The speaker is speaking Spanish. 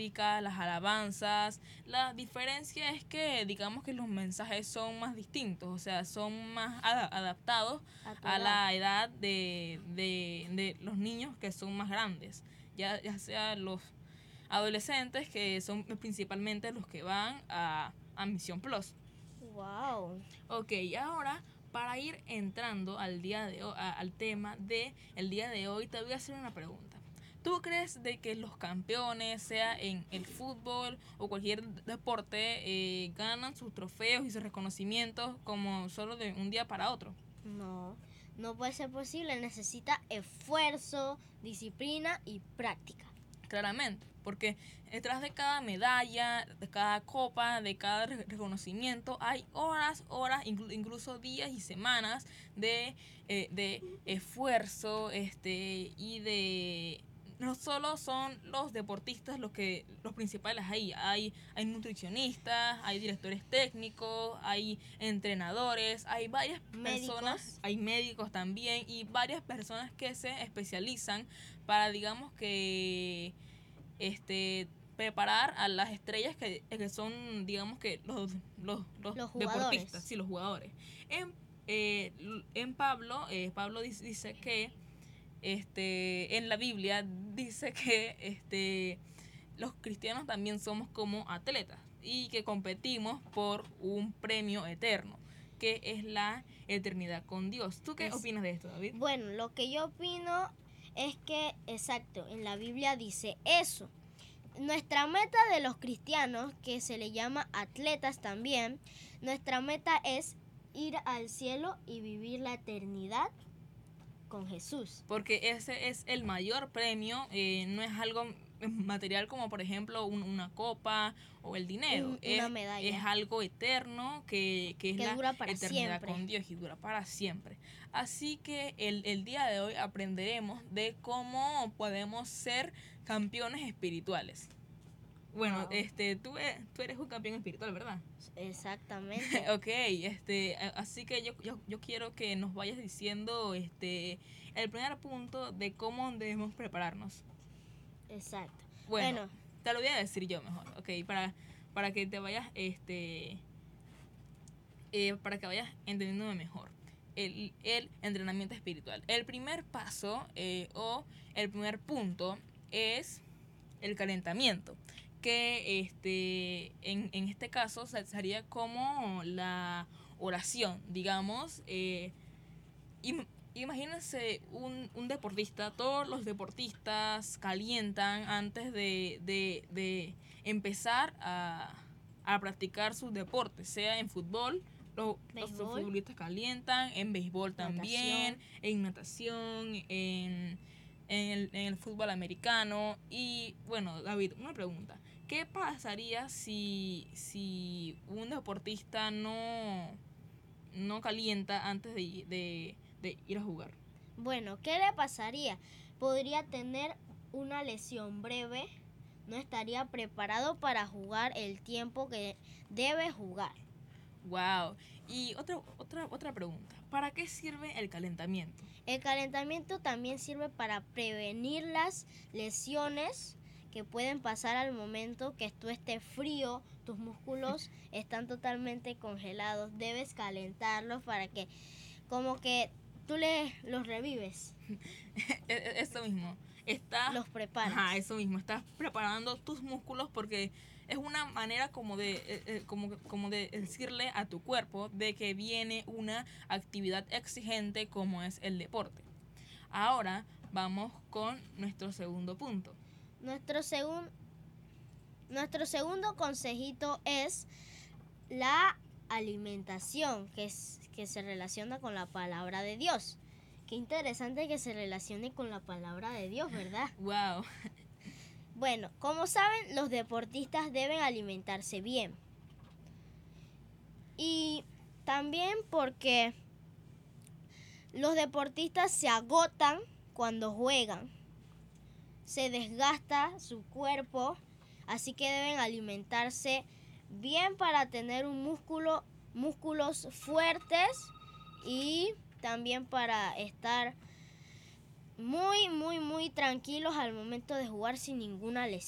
las alabanzas. La diferencia es que digamos que los mensajes son más distintos, o sea, son más adaptados a la edad de los niños que son más grandes, ya sea los adolescentes que son principalmente los que van a Misión Plus. Wow. Ok, ahora para ir entrando al día de hoy, al tema de el día de hoy, te voy a hacer una pregunta. ¿Tú crees de que los campeones, sea en el fútbol o cualquier deporte, ganan sus trofeos y sus reconocimientos como solo de un día para otro? No, no puede ser posible. Necesita esfuerzo, disciplina y práctica. Claramente, porque detrás de cada medalla, de cada copa, de cada reconocimiento, hay horas, incluso días y semanas de esfuerzo, y de no solo son los deportistas los principales ahí, hay nutricionistas, hay directores técnicos, hay entrenadores, hay varias personas, hay médicos también y varias personas que se especializan para, digamos que, preparar a las estrellas que son, digamos que los deportistas, sí, los jugadores. En Pablo dice que en la Biblia dice que los cristianos también somos como atletas y que competimos por un premio eterno, que es la eternidad con Dios. ¿Tú qué opinas de esto, David? Bueno, lo que yo opino es que, exacto, en la Biblia dice eso. Nuestra meta de los cristianos, que se le llama atletas también, nuestra meta es ir al cielo y vivir la eternidad con Jesús. Porque ese es el mayor premio, no es algo material como por ejemplo una copa o el dinero. Una medalla. Es algo eterno que es la dura para eternidad siempre. con Dios y dura para siempre. Así que el día de hoy aprenderemos de cómo podemos ser campeones espirituales. Bueno, tú eres un campeón espiritual, ¿verdad? Exactamente. Ok, así que yo quiero que nos vayas diciendo el primer punto de cómo debemos prepararnos. Exacto. Bueno, te lo voy a decir yo mejor, ok, para que te vayas, para que vayas entendiéndome mejor. El entrenamiento espiritual. El primer paso o el primer punto es el calentamiento, que en este caso sería como la oración, digamos. Imagínense un deportista, todos los deportistas calientan antes de empezar a practicar sus deportes, sea en fútbol, los futbolistas calientan, en béisbol también, en natación, en el fútbol americano. Y bueno, David, una pregunta. ¿Qué pasaría si un deportista no calienta antes de ir a jugar? Bueno, ¿qué le pasaría? Podría tener una lesión breve, no estaría preparado para jugar el tiempo que debe jugar. Wow. Y otra pregunta. ¿Para qué sirve el calentamiento? El calentamiento también sirve para prevenir las lesiones que pueden pasar al momento que tú estés frío, tus músculos están totalmente congelados. Debes calentarlos para que como que tú los revives. Eso mismo. Los preparas. Ajá, eso mismo. Estás preparando tus músculos porque es una manera como de decirle a tu cuerpo de que viene una actividad exigente como es el deporte. Ahora vamos con nuestro segundo punto. Nuestro segundo consejito es la alimentación, que se relaciona con la palabra de Dios. Qué interesante que se relacione con la palabra de Dios, ¿verdad? Wow. Bueno, como saben, los deportistas deben alimentarse bien. Y también porque los deportistas se agotan cuando juegan. Se desgasta su cuerpo, así que deben alimentarse bien para tener músculos fuertes y también para estar muy tranquilos al momento de jugar sin ninguna lesión.